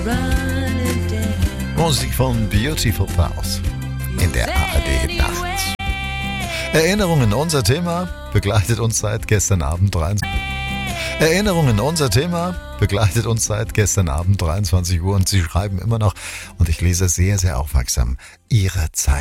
Musik von Beautiful House in der ARD Nacht. Erinnerungen, unser Thema, begleitet uns seit gestern Abend 23 Uhr und Sie schreiben immer noch, und ich lese sehr, sehr aufmerksam, Ihre Zeit.